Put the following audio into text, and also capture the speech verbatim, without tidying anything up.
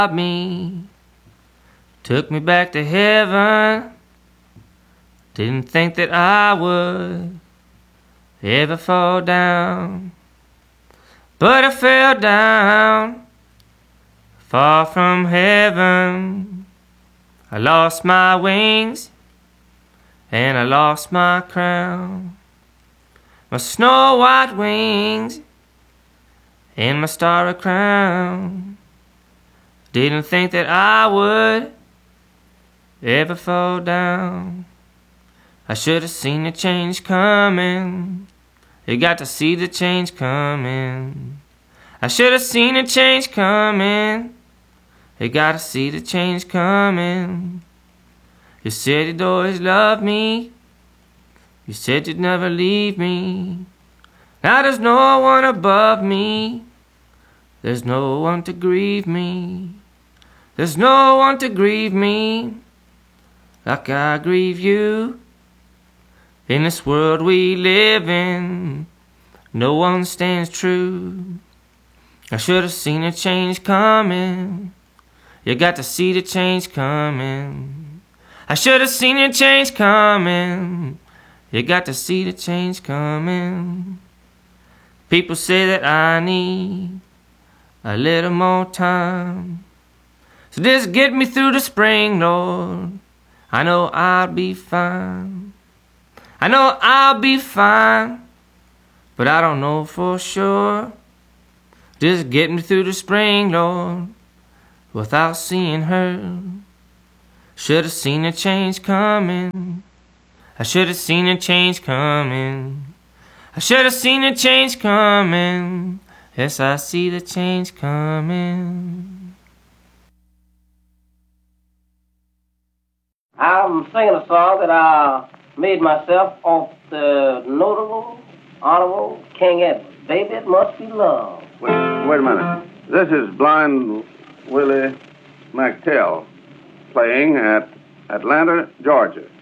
me, took me back to heaven. Didn't think that I would ever fall down, but I fell down far from heaven. I lost my wings and I lost my crown, my snow white wings and my starry crown. Didn't think that I would ever fall down. I should have seen the change coming. You got to see the change coming. I should have seen the change coming. You got to see the change coming. You said you'd always love me. You said you'd never leave me. Now there's no one above me. There's no one to grieve me. There's no one to grieve me like I grieve you. In this world we live in, no one stands true. I should have seen the change coming. You got to see the change coming. I should have seen the change coming. You got to see the change coming. People say that I need a little more time, so just get me through the spring, Lord. I know I'll be fine. I know I'll be fine, but I don't know for sure. Just get me through the spring, Lord, without seeing her. Should have seen the change coming. I should have seen the change coming. I should have seen the change coming. Yes, I see the change coming. I'm singing a song that I made myself off the notable, honorable King Edward. Baby, it must be love. Wait, wait a minute. This is Blind Willie McTell playing at Atlanta, Georgia.